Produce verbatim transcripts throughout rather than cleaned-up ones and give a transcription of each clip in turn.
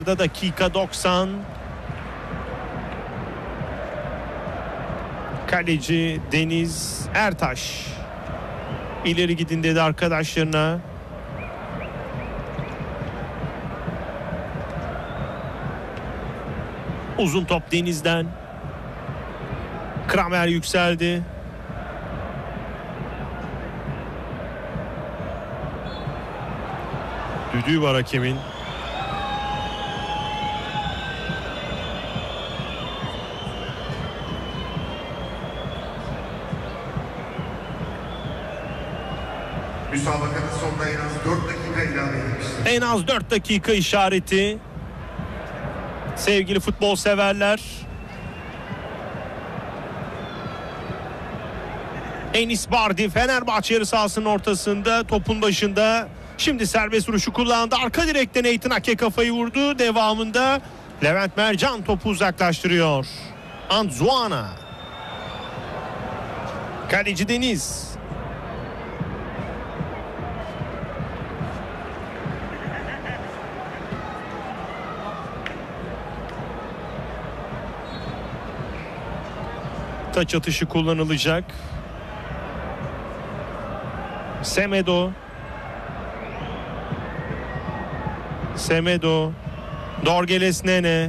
Dakika doksan. Kaleci Deniz Ertaş ileri gidin dedi arkadaşlarına. Uzun top Deniz'den. Kramer yükseldi. Düdüğü var hakemin. Müsabakanın sonuna en az dört dakika ilave edilmiştir. En az dört dakika işareti. Sevgili futbol severler. Enis Bardi Fenerbahçe yarı sahasının ortasında, topun başında. Şimdi serbest vuruşu kullandı. Arka direkte Nathan Ake kafayı vurdu. Devamında Levent Mercan topu uzaklaştırıyor. Anzuana. Kaleci Deniz. Taç atışı kullanılacak. Semedo. Semedo. Dorgeles Nene.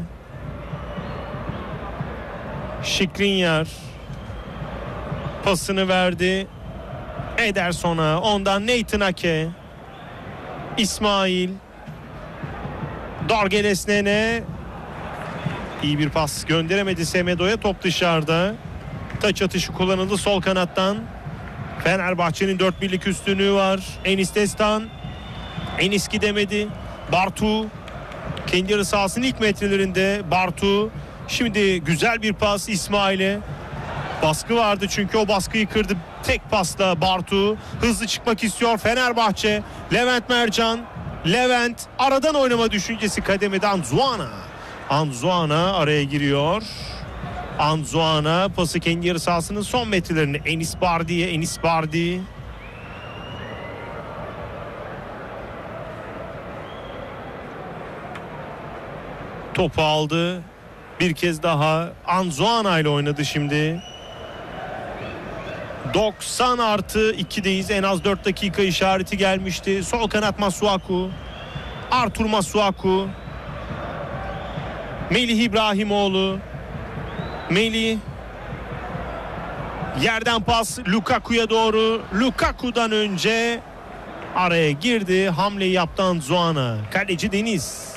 Skriniar. Pasını verdi Ederson'a. Ondan Nathan Ake. İsmail. Dorgeles Nene. İyi bir pas gönderemedi Semedo'ya. Top dışarıda. Taç atışı kullanıldı sol kanattan. Fenerbahçe'nin dört birlik üstünlüğü var. Enis Destan. Enis gidemedi. Bartu. Kendi yarı sahasının ilk metrelerinde Bartu. Şimdi güzel bir pas İsmail'e. Baskı vardı çünkü o baskıyı kırdı. Tek pasla Bartu. Hızlı çıkmak istiyor Fenerbahçe. Levent Mercan. Levent aradan oynama düşüncesi kademede Anzuana. Anzuana araya giriyor. Anzuana pası kendi yarı sahasının son metrelerine Enis Bardi'ye. Enis Bardi. Topu aldı. Bir kez daha Anzuana ile oynadı şimdi. doksan artı ikideyiz. En az dört dakika işareti gelmişti. Sol kanat Masuaku. Artur Masuaku. Melih İbrahimoğlu. Melih. Yerden pas Lukaku'ya doğru. Lukaku'dan önce araya girdi. Hamleyi yaptı Anzuana. Kaleci Deniz.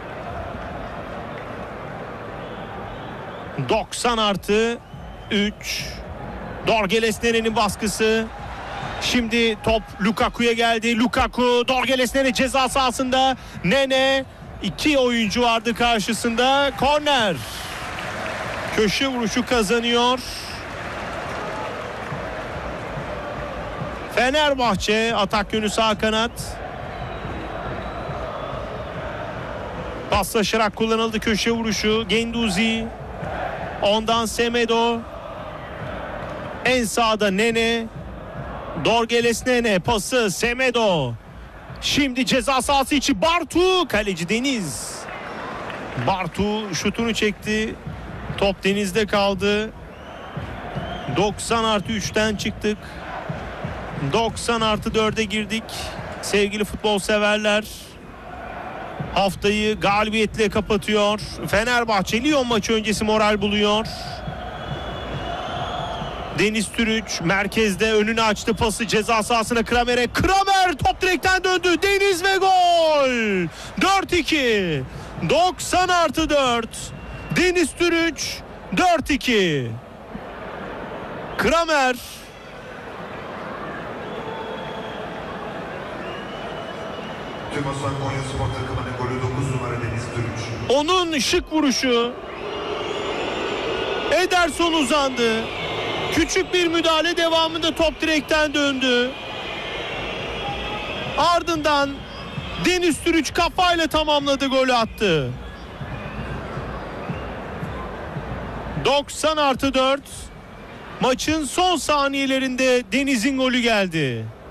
doksan artı üç. Dorgeles Nene'nin baskısı. Şimdi top Lukaku'ya geldi. Lukaku, Dorgeles Nene ceza sahasında. Nene, iki oyuncu vardı karşısında. Korner. Köşe vuruşu kazanıyor. Fenerbahçe atak yönü sağ kanat. Paslaşarak kullanıldı köşe vuruşu. Genduzi. Ondan Semedo. En sağda Nene. Dorgeles Nene pası Semedo. Şimdi ceza sahası içi Bartu. Kaleci Deniz. Bartu şutunu çekti. Top Deniz'de kaldı. doksan artı üçten çıktık. doksan artı dörde girdik. Sevgili futbol severler. Haftayı galibiyetle kapatıyor. Fenerbahçe Lyon maçı öncesi moral buluyor. Deniz Türüç merkezde önünü açtı, pası ceza sahasına Kramer'e. Kramer top direkten döndü. Deniz ve gol. dört iki. doksan artı dört. Deniz Türüç dört iki. Kramer. Tüm Osman Konya Spor takımının golü dokuz numara Deniz Türüç. Onun şık vuruşu. Ederson uzandı. Küçük bir müdahale devamında top direkten döndü. Ardından Deniz Türüç kafayla tamamladı, golü attı. doksan artı dört. Maçın son saniyelerinde Deniz'in golü geldi.